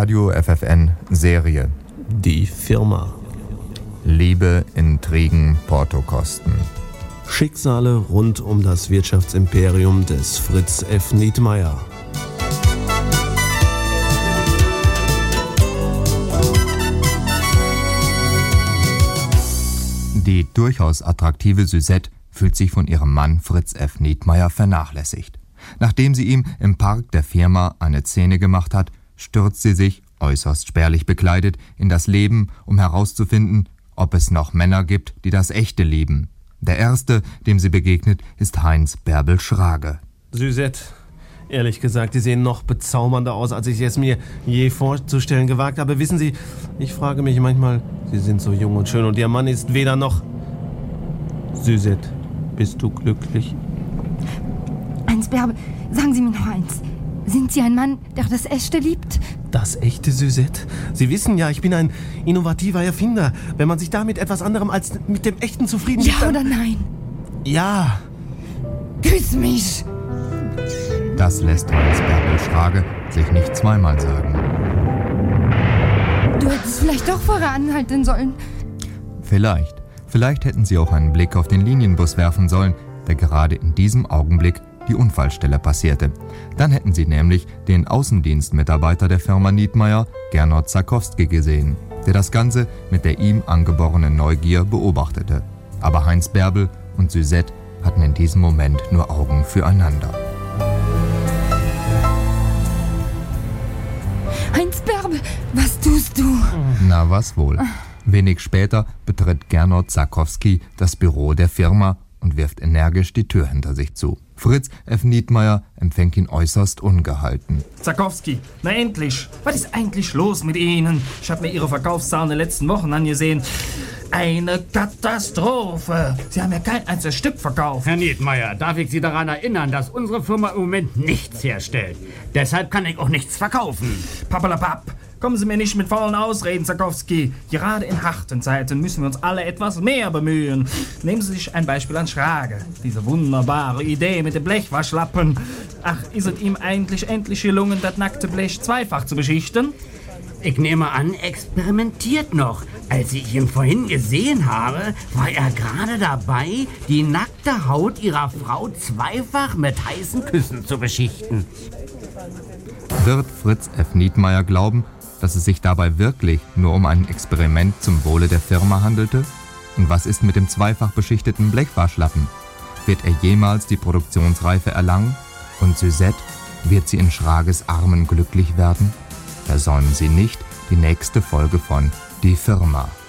Radio FFN Serie. Die Firma. Liebe, Intrigen, Portokosten. Schicksale rund um das Wirtschaftsimperium des Fritz F. Nietmeyer. Die durchaus attraktive Suzette fühlt sich von ihrem Mann Fritz F. Nietmeyer vernachlässigt. Nachdem sie ihm im Park der Firma eine Szene gemacht hat, stürzt sie sich, äußerst spärlich bekleidet, in das Leben, um herauszufinden, ob es noch Männer gibt, die das Echte lieben. Der erste, dem sie begegnet, ist Heinz Bärbel Schrage. Suzette, ehrlich gesagt, Sie sehen noch bezaubernder aus, als ich es mir je vorzustellen gewagt habe. Wissen Sie, ich frage mich manchmal, Sie sind so jung und schön und Ihr Mann ist weder noch... Suzette, bist du glücklich? Heinz Bärbel, sagen Sie mir noch eins. Sind Sie ein Mann, der das Echte liebt? Das Echte, Suzette? Sie wissen ja, ich bin ein innovativer Erfinder. Wenn man sich da mit etwas anderem als mit dem Echten zufrieden gibt, Ja oder nein? Ja. Küss mich! Das lässt Heinz Bärbel Schrage sich nicht zweimal sagen. Du hättest vielleicht doch vorher anhalten sollen. Vielleicht hätten sie auch einen Blick auf den Linienbus werfen sollen, der gerade in diesem Augenblick die Unfallstelle passierte. Dann hätten sie nämlich den Außendienstmitarbeiter der Firma Nietmeyer, Gernot Zakowski, gesehen, der das Ganze mit der ihm angeborenen Neugier beobachtete. Aber Heinz Bärbel und Suzette hatten in diesem Moment nur Augen füreinander. Heinz Bärbel, was tust du? Na, was wohl. Wenig später betritt Gernot Zakowski das Büro der Firma und wirft energisch die Tür hinter sich zu. Fritz F. Nietmeyer empfängt ihn äußerst ungehalten. Zakowski, na endlich! Was ist eigentlich los mit Ihnen? Ich habe mir Ihre Verkaufszahlen der letzten Wochen angesehen. Eine Katastrophe! Sie haben ja kein einziges Stück verkauft. Herr Nietmeyer, darf ich Sie daran erinnern, dass unsere Firma im Moment nichts herstellt. Deshalb kann ich auch nichts verkaufen. Pappalapapp! Kommen Sie mir nicht mit faulen Ausreden, Zakowski. Gerade in harten Zeiten müssen wir uns alle etwas mehr bemühen. Nehmen Sie sich ein Beispiel an Schrage. Diese wunderbare Idee mit dem Blechwaschlappen. Ach, ist es ihm eigentlich endlich gelungen, das nackte Blech zweifach zu beschichten? Ich nehme an, experimentiert noch. Als ich ihn vorhin gesehen habe, war er gerade dabei, die nackte Haut Ihrer Frau zweifach mit heißen Küssen zu beschichten. Wird Fritz F. Nietmeyer glauben, dass es sich dabei wirklich nur um ein Experiment zum Wohle der Firma handelte? Und was ist mit dem zweifach beschichteten Blechwaschlappen? Wird er jemals die Produktionsreife erlangen? Und Suzette, wird sie in Schrages Armen glücklich werden? Versäumen Sie nicht die nächste Folge von Die Firma.